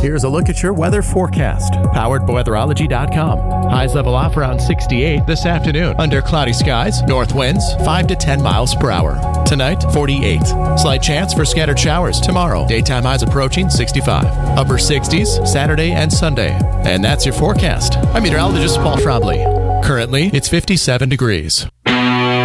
Here's a look at your weather forecast, powered by weatherology.com. Highs level off around 68 this afternoon. Under cloudy skies, north winds 5 to 10 miles per hour. Tonight, 48. Slight chance for scattered showers tomorrow. Daytime highs approaching 65. Upper 60s Saturday and Sunday. And that's your forecast. I'm meteorologist Paul Trombley. Currently, it's 57 degrees.